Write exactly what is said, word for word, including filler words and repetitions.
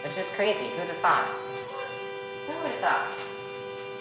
which is crazy. Who'd have thought? Who would have thought?